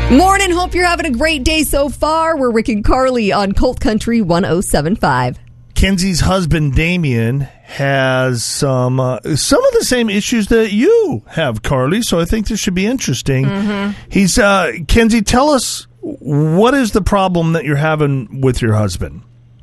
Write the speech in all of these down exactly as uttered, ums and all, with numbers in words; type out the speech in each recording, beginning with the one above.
Morning, hope you're having a great day so far. We're Rick and Carly on Colt Country one oh seven point five. Kenzie's husband, Damien, has some uh, some of the same issues that you have, Carly, so I think this should be interesting. Mm-hmm. He's uh, Kenzie, tell us, what is the problem that you're having with your husband?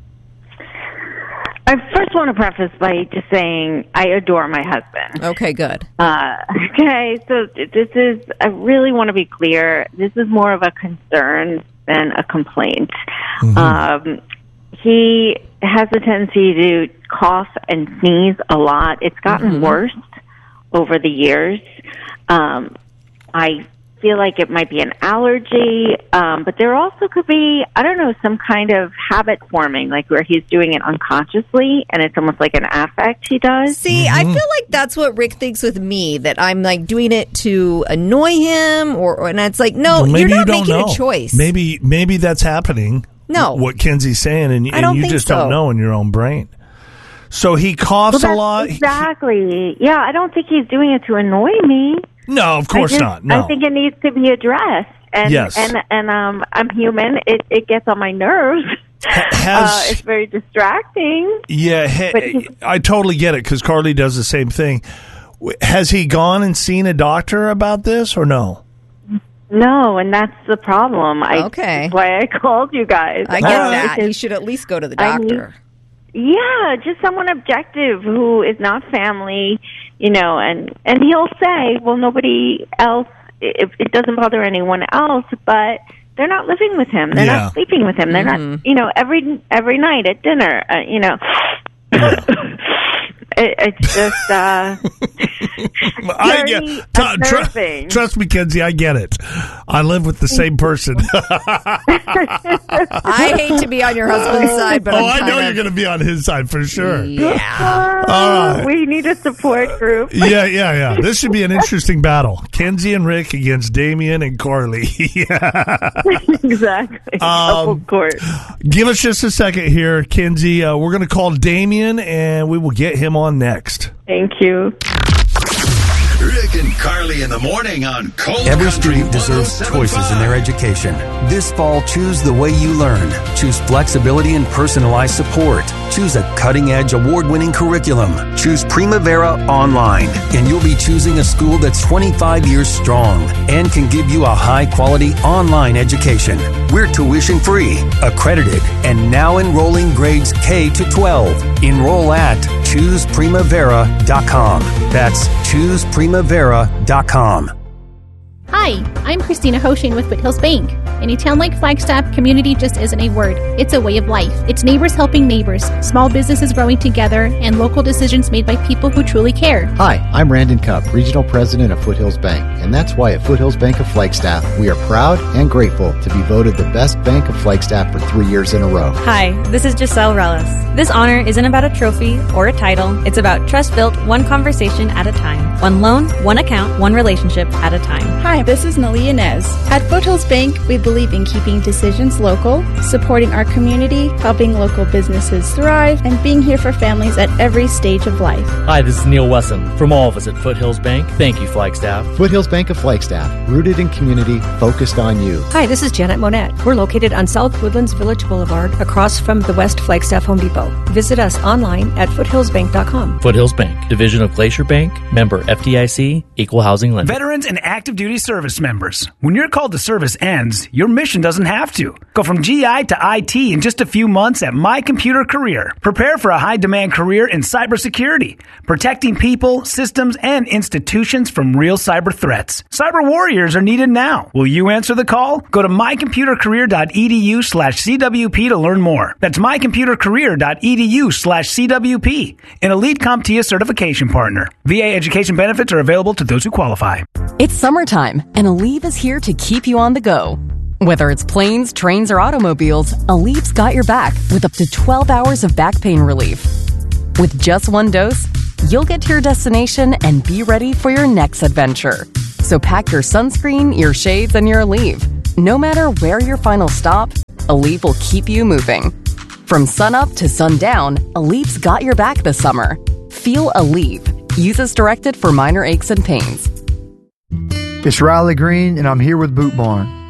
I first want to preface by just saying I adore my husband. Okay, good. Uh, okay, so this is, I really want to be clear, this is more of a concern than a complaint. Mm-hmm. Um, he has a tendency to cough and sneeze a lot. It's gotten mm-hmm. worse over the years. Um, I feel like it might be an allergy, um, but there also could be, I don't know, some kind of habit forming, like where he's doing it unconsciously, and it's almost like an affect he does. See, mm-hmm. I feel like that's what Rick thinks with me, that I'm like doing it to annoy him, or, or and it's like, no, well, you're not you making know. a choice. Maybe maybe that's happening. No. What Kenzie's saying, and, I don't and you think just so. don't know in your own brain. So he coughs well, a lot. Exactly. Yeah, I don't think he's doing it to annoy me. No, of course I just, not. No. I think it needs to be addressed. And, yes. And, and um, I'm human. It, it gets on my nerves. Has, uh, it's very distracting. Yeah, he, I totally get it, because Carly does the same thing. Has he gone and seen a doctor about this, or no? No, and that's the problem. I, okay. That's why I called you guys. I get uh, that. He should at least go to the doctor. I mean, yeah, just someone objective who is not family, you know, and, and he'll say, well, nobody else, it, it doesn't bother anyone else, but they're not living with him. They're yeah. not sleeping with him. They're mm-hmm. not, you know, every every night at dinner, uh, you know. It, it's just uh, I get, t- tr- trust me, Kenzie, I get it. I live with the same person. I hate to be on your husband's side, but oh, I'm I know of... you're going to be on his side for sure. Yeah. Uh, All right. We need a support group. Yeah, yeah, yeah. This should be an interesting battle. Kenzie and Rick against Damien and Carly. Yeah. Exactly. Um, of course. Give us just a second here, Kenzie. Uh, we're going to call Damien, and we will get him on next. Thank you. Rick and Carly in the morning on Colt Every Country student deserves choices in their education. This fall, choose the way you learn. Choose flexibility and personalized support. Choose a cutting-edge, award-winning curriculum. Choose Primavera Online, and you'll be choosing a school that's twenty-five years strong and can give you a high-quality online education. We're tuition-free, accredited, and now enrolling grades K to twelve. Enroll at choose primavera dot com. That's choose primavera dot com. Hi, I'm Christina Hoshin with Foothills Bank. In a town like Flagstaff, community just isn't a word. It's a way of life. It's neighbors helping neighbors, small businesses growing together, and local decisions made by people who truly care. Hi, I'm Randon Cupp, Regional President of Foothills Bank, and that's why at Foothills Bank of Flagstaff, we are proud and grateful to be voted the best bank of Flagstaff for three years in a row. Hi, this is Giselle Relis. This honor isn't about a trophy or a title. It's about trust built one conversation at a time. One loan, one account, one relationship at a time. Hi, this is Nalia Inez. At Foothills Bank, we believe in keeping decisions local, supporting our community, helping local businesses thrive, and being here for families at every stage of life. Hi, this is Neil Wesson. From all of us at Foothills Bank, thank you, Flagstaff. Foothills Bank of Flagstaff, rooted in community, focused on you. Hi, this is Janet Monette. We're located on South Woodlands Village Boulevard, across from the West Flagstaff Home Depot. Visit us online at foothills bank dot com. Foothills Bank, division of Glacier Bank, member F D I C, equal housing lender. Veterans and active duty service members. When your call to service ends, your mission doesn't have to. Go from G I to I T in just a few months at My Computer Career. Prepare for a high-demand career in cybersecurity, protecting people, systems, and institutions from real cyber threats. Cyber warriors are needed now. Will you answer the call? Go to my computer career dot e d u slash c w p to learn more. That's my computer career dot e d u slash c w p, an Elite CompTIA certification partner. V A education benefits are available to those who qualify. It's summertime, and Aleve is here to keep you on the go. Whether it's planes, trains, or automobiles, Aleve's got your back with up to twelve hours of back pain relief. With just one dose, you'll get to your destination and be ready for your next adventure. So pack your sunscreen, your shades, and your Aleve. No matter where your final stop, Aleve will keep you moving. From sunup to sundown, Aleve's got your back this summer. Feel Aleve. Use as directed for minor aches and pains. It's Riley Green, and I'm here with Boot Barn.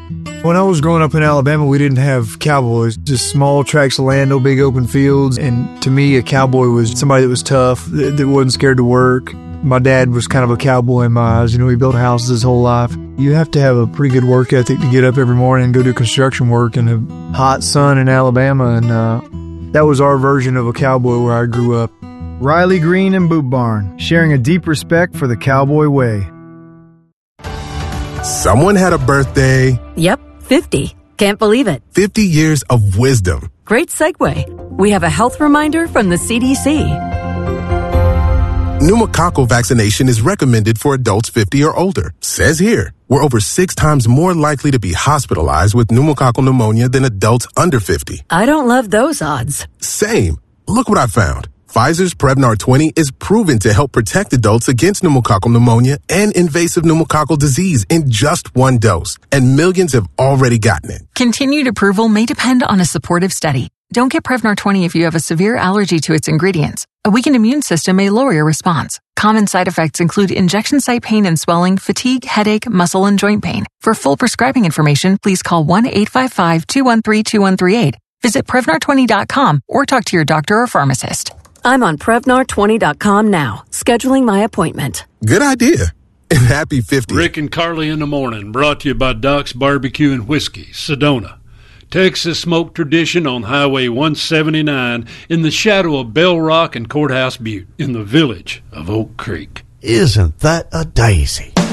When I was growing up in Alabama, we didn't have cowboys, just small tracts of land, no big open fields. And to me, a cowboy was somebody that was tough, that, that wasn't scared to work. My dad was kind of a cowboy in my eyes. You know, he built houses his whole life. You have to have a pretty good work ethic to get up every morning and go do construction work in a hot sun in Alabama. And uh, that was our version of a cowboy where I grew up. Riley Green and Boot Barn, sharing a deep respect for the cowboy way. Someone had a birthday. Yep, fifty. Can't believe it. fifty years of wisdom. Great segue. We have a health reminder from the C D C. Pneumococcal vaccination is recommended for adults fifty or older. Says here, we're over six times more likely to be hospitalized with pneumococcal pneumonia than adults under fifty. I don't love those odds. Same. Look what I found. Pfizer's Prevnar twenty is proven to help protect adults against pneumococcal pneumonia and invasive pneumococcal disease in just one dose. And millions have already gotten it. Continued approval may depend on a supportive study. Don't get Prevnar twenty if you have a severe allergy to its ingredients. A weakened immune system may lower your response. Common side effects include injection site pain and swelling, fatigue, headache, muscle, and joint pain. For full prescribing information, please call one eight five five, two one three, two one three eight. Visit Prevnar twenty dot com or talk to your doctor or pharmacist. I'm on Prevnar twenty dot com now, scheduling my appointment. Good idea. And happy fifty. Rick and Carly in the morning, brought to you by Doc's Barbecue and Whiskey, Sedona. Texas smoke tradition on Highway one seventy-nine in the shadow of Bell Rock and Courthouse Butte in the village of Oak Creek. Isn't that a daisy?